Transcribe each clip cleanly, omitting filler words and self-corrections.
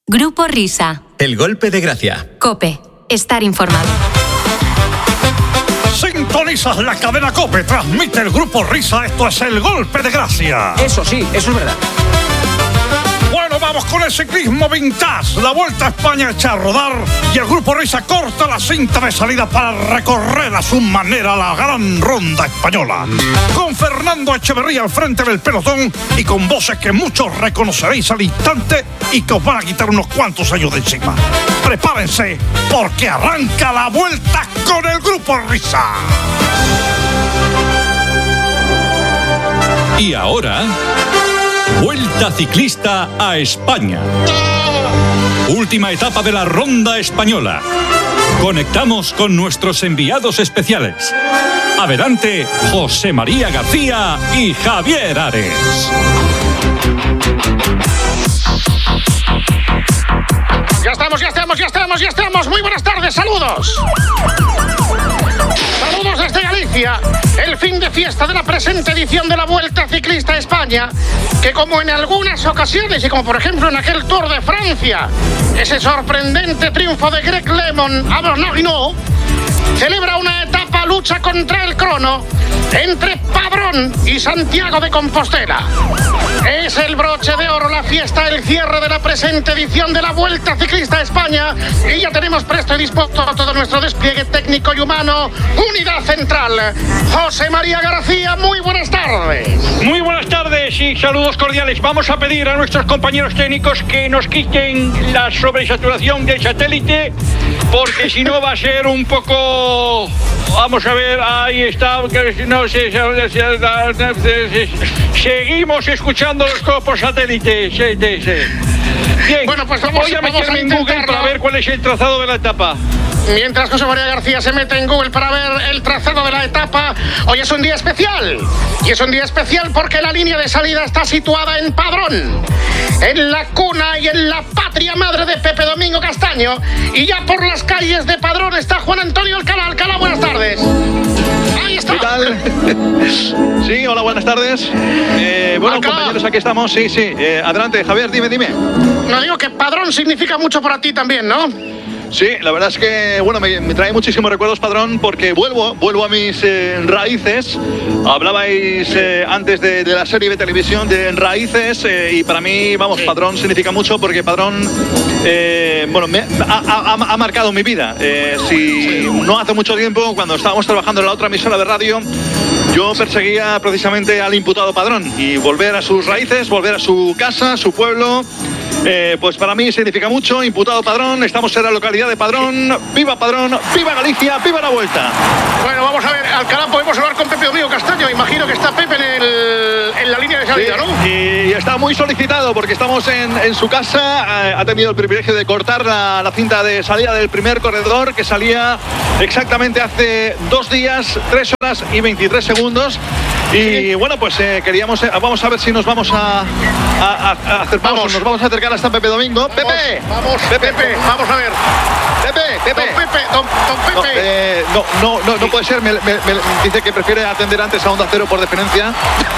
Grupo Risa. El golpe de gracia. COPE. Estar informado. Sintonizas la cadena COPE. Transmite el Grupo Risa. Esto es el golpe de gracia. Eso sí, eso es verdad. Bueno, vamos con el ciclismo vintage. La Vuelta a España echa a rodar y el Grupo Risa corta la cinta de salida para recorrer a su manera la gran ronda española. Con Fernando Echeverría al frente del pelotón y con voces que muchos reconoceréis al instante y que os van a quitar unos cuantos años de encima. Prepárense porque arranca la Vuelta con el Grupo Risa. Y ahora, Vuelta Ciclista a España. Última etapa de la Ronda Española. Conectamos con nuestros enviados especiales. Adelante, José María García y Javier Ares. Ya estamos. Muy buenas tardes, saludos. Saludos desde Galicia, el fin de fiesta de la presente edición de la Vuelta Ciclista a España, que como en algunas ocasiones, y como por ejemplo en aquel Tour de Francia, ese sorprendente triunfo de Greg LeMond a Bernardino, celebra una etapa lucha contra el crono entre Padrón y Santiago de Compostela. Es el broche de oro, la fiesta, el cierre de la presente edición de la Vuelta Ciclista a España, y ya tenemos presto y dispuesto todo nuestro despliegue técnico y humano. Unidad central, José María García, muy buenas tardes. Muy buenas tardes y saludos cordiales. Vamos a pedir a nuestros compañeros técnicos que nos quiten la sobresaturación del satélite, porque si no va a ser un poco... Vamos a ver, ahí está, no sé, seguimos escuchando los copos satélites. Bien, bueno, pues voy a meterme en Google para ver cuál es el trazado de la etapa. Mientras José María García se mete en Google para ver el trazado de la etapa, hoy es un día especial. Y es un día especial porque la línea de salida está situada en Padrón, en la cuna y en la patria madre de Pepe Domingo Castaño. Y ya por las calles de Padrón está Juan Antonio Alcalá. Alcalá, buenas tardes. Ahí está. ¿Qué tal? Sí, hola, buenas tardes. Bueno, Alcalá. Compañeros, aquí estamos. Sí. Adelante, Javier, dime. No, digo que Padrón significa mucho para ti también, ¿no? Sí, la verdad es que, bueno, me trae muchísimos recuerdos, Padrón, porque vuelvo a mis raíces. Hablabais antes de la serie de televisión de Raíces, y para mí, vamos, sí. Padrón significa mucho porque Padrón, bueno, ha marcado mi vida. No hace mucho tiempo, cuando estábamos trabajando en la otra emisora de radio, yo perseguía precisamente al imputado Padrón, y volver a sus raíces, volver a su casa, su pueblo. Pues para mí significa mucho. Imputado Padrón, estamos en la localidad de Padrón. ¡Viva Padrón! ¡Viva Galicia! ¡Viva la Vuelta! Bueno, vamos a ver, Alcalá, podemos hablar con Pepe Domingo Castaño. Imagino que está Pepe en la línea de salida, sí, ¿no? Y está muy solicitado porque estamos en su casa. Ha tenido el privilegio de cortar la cinta de salida del primer corredor, que salía exactamente hace 2 días, 3 horas y 23 segundos. Y bueno, pues queríamos, vamos a ver si nos vamos a acercar. Nos vamos a acercar hasta Pepe Domingo. Pepe, Pepe, vamos a ver. Pepe. Don Pepe. No puede ser. Me dice que prefiere atender antes a Onda Cero por deferencia.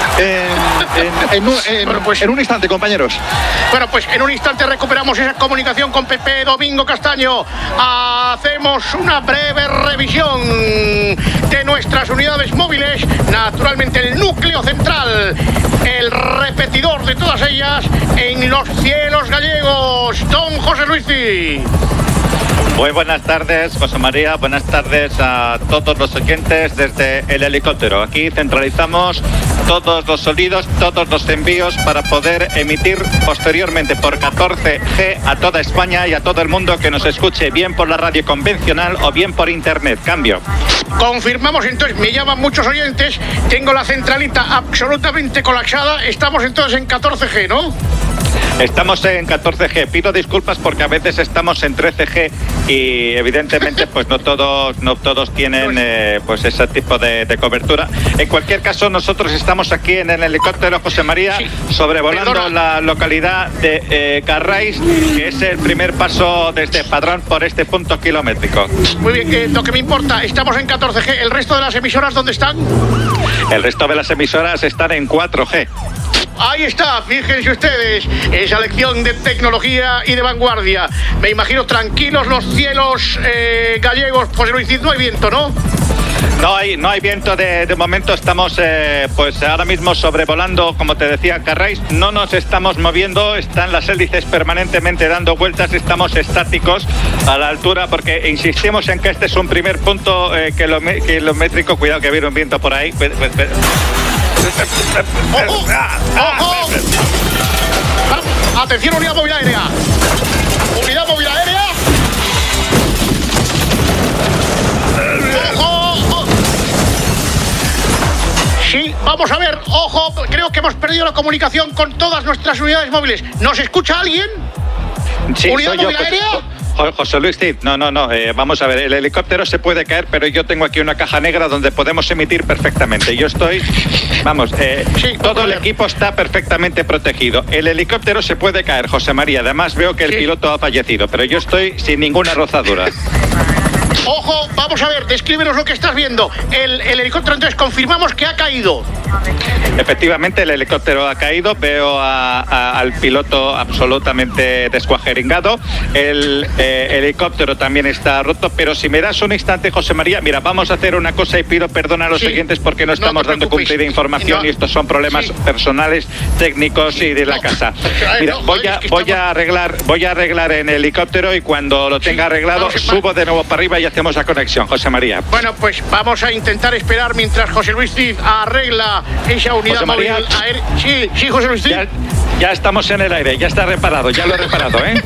En un instante, compañeros. Bueno, pues en un instante recuperamos esa comunicación con Pepe Domingo Castaño. Hacemos una breve revisión de nuestras unidades móviles. Naturalmente el núcleo central, el repetidor de todas ellas en los cielos gallegos. Don José Luis. Muy buenas tardes, José María. Buenas tardes a todos los oyentes desde el helicóptero. Aquí centralizamos todos los sonidos, todos los envíos para poder emitir posteriormente por 14G a toda España y a todo el mundo que nos escuche, bien por la radio convencional o bien por internet. Cambio. Confirmamos entonces, me llaman muchos oyentes, tengo la centralita absolutamente colapsada. Estamos entonces en 14G, ¿no? Estamos en 14G. Pido disculpas porque a veces estamos en 13G y evidentemente pues no todos tienen pues ese tipo de cobertura. En cualquier caso, nosotros estamos aquí en el helicóptero José María, sobrevolando la localidad de Carrais, que es el primer paso desde Padrón por este punto kilométrico. Muy bien, lo que me importa, estamos en 14G. ¿El resto de las emisoras dónde están? El resto de las emisoras están en 4G. Ahí está, fíjense ustedes, esa lección de tecnología y de vanguardia. Me imagino tranquilos los cielos gallegos, José Luis, no hay viento, ¿no? No hay viento de momento, estamos pues ahora mismo sobrevolando, como te decía Carrais, no nos estamos moviendo, están las hélices permanentemente dando vueltas, estamos estáticos a la altura porque insistimos en que este es un primer punto kilométrico, cuidado que viene un viento por ahí. ¡Ojo! ¡Ojo! ¡Atención, unidad móvil aérea! ¡Unidad móvil aérea! ¡Ojo! Sí, vamos a ver, ojo, creo que hemos perdido la comunicación con todas nuestras unidades móviles. ¿Nos escucha alguien? Sí, ¿Unidad soy móvil yo, aérea? José Luis, sí. No. Vamos a ver, el helicóptero se puede caer, pero yo tengo aquí una caja negra donde podemos emitir perfectamente. Yo estoy, todo el equipo está perfectamente protegido. El helicóptero se puede caer, José María. Además veo que el piloto ha fallecido, pero yo estoy sin ninguna rozadura. Ojo, vamos a ver, descríbenos lo que estás viendo. El helicóptero, entonces, confirmamos que ha caído. Efectivamente, el helicóptero ha caído. Veo al piloto absolutamente descuajeringado. El helicóptero también está roto. Pero si me das un instante, José María, mira, vamos a hacer una cosa y pido perdón a los siguientes porque no estamos dando cumplida información y estos son problemas personales, técnicos y de la casa. Mira, voy a arreglar en el helicóptero y cuando lo tenga arreglado subo de nuevo para arriba y hacemos la conexión, José María. Bueno, pues vamos a intentar esperar mientras José Luis Cid arregla esa unidad móvil aérea. Sí, José Luis Cid. Ya estamos en el aire, ya está reparado, ya lo he reparado, ¿eh?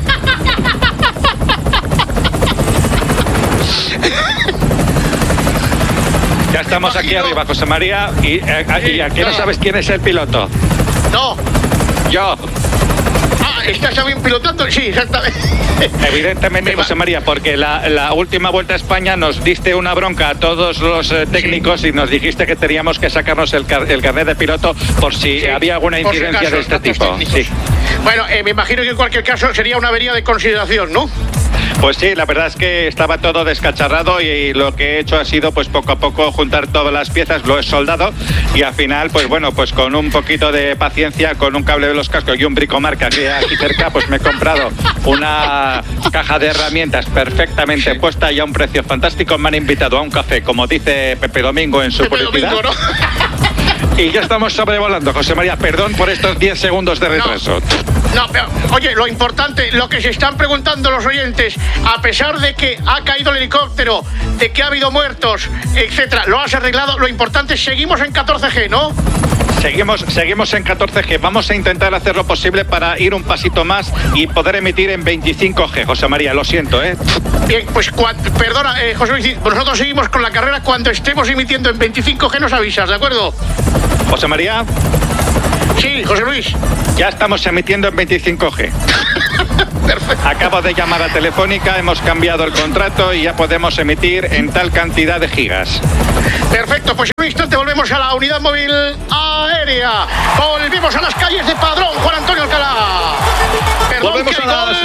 Ya estamos aquí arriba, José María, y aquí no sabes quién es el piloto. No. Yo. ¿Estás también pilotando? Sí, exactamente. Evidentemente, José María, porque la última Vuelta a España nos diste una bronca a todos los técnicos y nos dijiste que teníamos que sacarnos el carnet de piloto por si había alguna incidencia de este tipo. Sí. Bueno, me imagino que en cualquier caso sería una avería de consideración, ¿no? Pues sí, la verdad es que estaba todo descacharrado y lo que he hecho ha sido pues poco a poco juntar todas las piezas, lo he soldado y al final pues bueno, pues con un poquito de paciencia, con un cable de los cascos y un bricomarca que aquí cerca, pues me he comprado una caja de herramientas perfectamente puesta y a un precio fantástico. Me han invitado a un café, como dice Pepe Domingo en su publicidad. Domingo, ¿no? Y ya estamos sobrevolando, José María, perdón por estos 10 segundos de retraso. No, pero, oye, lo importante, lo que se están preguntando los oyentes, a pesar de que ha caído el helicóptero, de que ha habido muertos, etcétera, lo has arreglado, lo importante es seguimos en 14G, ¿no? Seguimos en 14G. Vamos a intentar hacer lo posible para ir un pasito más y poder emitir en 25G, José María, lo siento, ¿eh? Bien, pues perdona, José Luis, nosotros seguimos con la carrera. Cuando estemos emitiendo en 25G nos avisas, ¿de acuerdo? José María. Sí, José Luis. Ya estamos emitiendo en 25G. Perfecto. Acabo de llamar a Telefónica, hemos cambiado el contrato y ya podemos emitir en tal cantidad de gigas. Perfecto, pues en un instante volvemos a la unidad móvil aérea. Volvemos a las calles de Padrón, Juan Antonio Alcalá. Perdón, volvemos a las...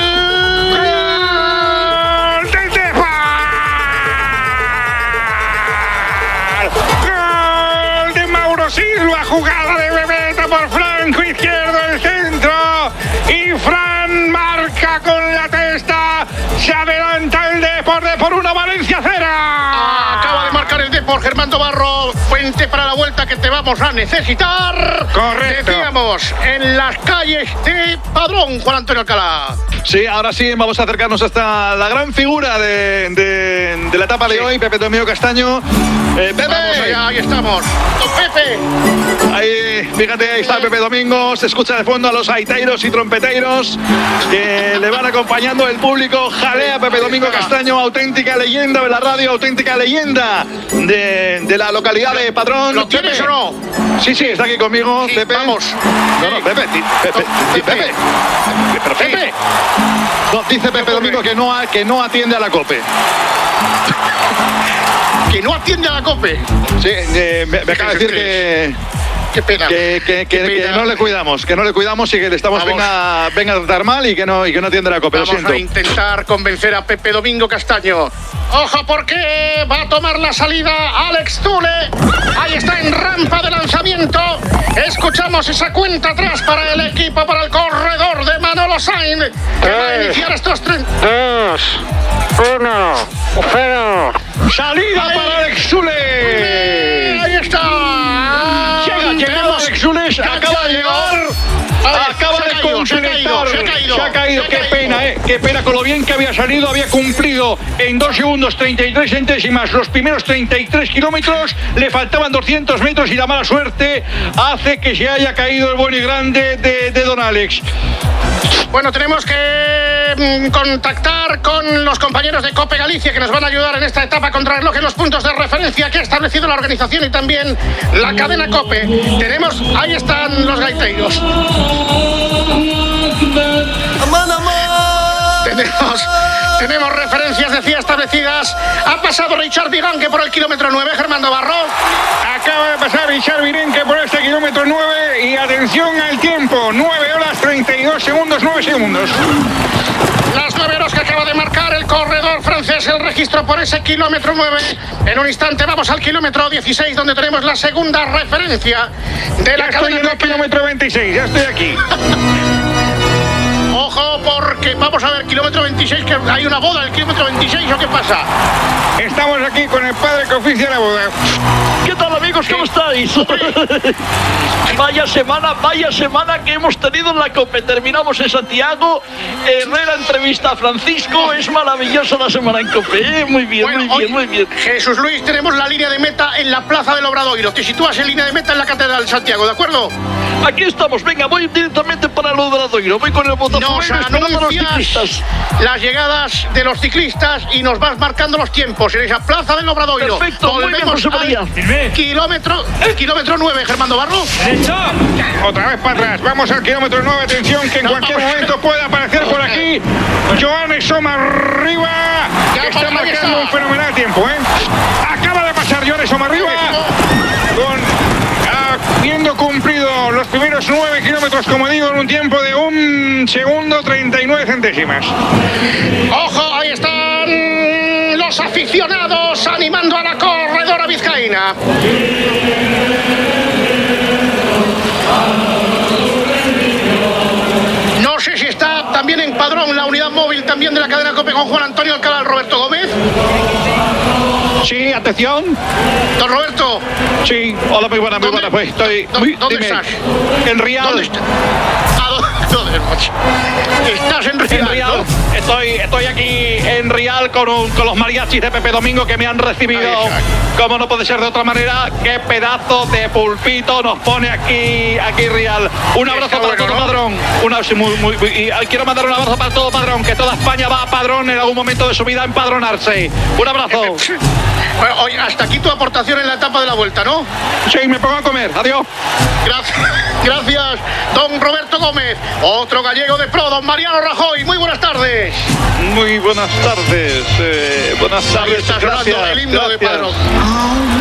¡Gol de Mauro Silva! Jugada de Bebeta por flanco izquierdo del centro. Y Fran marca con la testa. Se adelanta el Deporte por 1, Valencia 0. Acaba de marcar el Depor, Germán Barro. Puente para la vuelta que te vamos a necesitar. Correcto. Decíamos, en las calles de Padrón, Juan Antonio Alcalá. Sí, ahora sí, vamos a acercarnos hasta la gran figura de la etapa de hoy, Pepe Domingo Castaño. Pepe. Vamos allá, ahí estamos. Don Pepe. Ahí, fíjate, ahí está Pepe Domingo. Se escucha de fondo a los gaiteiros y trompeteiros que le van acompañando el público. Jalea Pepe Domingo Castaño, auténtica leyenda de la radio, auténtica leyenda de la localidad de Padrón. ¿Lo tienes o no? Sí, está aquí conmigo, Sí, Pepe. vamos. No, Pepe. Pero Pepe. No, dice Pepe Domingo que no atiende a la COPE. Que no atiende a la COPE. Sí, me acaba de decir Qué pena. Que no le cuidamos y que le estamos venga a tratar mal y que no atiende la copa. Vamos a intentar convencer a Pepe Domingo Castaño. Ojo, porque va a tomar la salida Alex Zule. Ahí está en rampa de lanzamiento. Escuchamos esa cuenta atrás para el equipo, para el corredor de Manolo Sainz, que va a iniciar estos 3, 2, 1, 0. ¡Salida para Alex Zule! Ahí está. Llega Alex Zule, acaba de llegar. Acaba de completar. Se ha caído. Qué pena, Qué pena, con lo bien que había salido, había cumplido en 2 segundos 33 centésimas los primeros 33 kilómetros. Le faltaban 200 metros y la mala suerte hace que se haya caído el bueno y grande de don Alex. Bueno, tenemos que contactar con los compañeros de COPE Galicia que nos van a ayudar en esta etapa contrarreloj en los puntos de referencia que ha establecido la organización y también la cadena COPE. Ahí están los gaiteiros. Tenemos referencias, decía, establecidas. Ha pasado Richard Virenque por el kilómetro 9, Germán Navarro. Acaba de pasar Richard Virenque por este kilómetro 9 y atención al tiempo, 9 horas 32 segundos, 9 segundos. Las 9 horas que acaba de marcar el corredor francés, el registro por ese kilómetro 9. En un instante vamos al kilómetro 16, donde tenemos la segunda referencia de la cadena. Estoy en el kilómetro 26, ya estoy aquí. Ojo, porque vamos a ver, kilómetro 26, que hay una boda en el kilómetro 26, ¿o qué pasa? Estamos aquí con el padre que oficia la boda. ¿Qué tal, amigos? ¿Cómo estáis? Vaya semana que hemos tenido en la COPE. Terminamos en Santiago. Herrera entrevista a Francisco. Es maravillosa la semana en COPE. Muy bien, bueno, muy bien. Jesús Luis, tenemos la línea de meta en la Plaza del Obradoiro. Te sitúas en línea de meta en la Catedral de Santiago, ¿de acuerdo? Aquí estamos. Venga, voy directamente para el Obradoiro. Voy con el Botafogo. Nos anuncias las llegadas de los ciclistas y nos vas marcando los tiempos en esa Plaza del Obradoiro. Perfecto, volvemos al kilómetro 9, Germán Navarro. Otra vez para atrás, vamos al kilómetro 9, atención que en cualquier momento puede aparecer por aquí Joan Somarriba, que está marcando un fenomenal tiempo, Acaba de pasar Joan Somarriba habiendo cumplido los primeros 9 kilómetros, como digo, en un tiempo de 1 segundo 39 centésimas. ¡Ojo! Ahí están los aficionados animando a la corredora vizcaína. No sé si está también en Padrón la unidad móvil también de la cadena COPE con Juan Antonio Alcalá, Roberto Gómez. Sí, atención. Don Roberto. Sí, hola, muy buena, pues estoy... ¿Dónde estás? En Rial. ¿Dónde estás? ¿Estás en Rial? ¿No? Estoy aquí en Rial con los mariachis de Pepe Domingo que me han recibido, como no puede ser de otra manera. Qué pedazo de pulpito nos pone aquí Rial. Un abrazo para todo Padrón. Y quiero mandar un abrazo para todo Padrón, que toda España va a Padrón en algún momento de su vida a empadronarse. Un abrazo. Bueno, oye, hasta aquí tu aportación en la etapa de la vuelta, ¿no? Sí, me pongo a comer. Adiós. Gracias, don Roberto Gómez. Otro gallego de pro, don Mariano Rajoy. Muy buenas tardes. Muy buenas tardes. Buenas tardes. Ahí está sonando el himno de Padrón.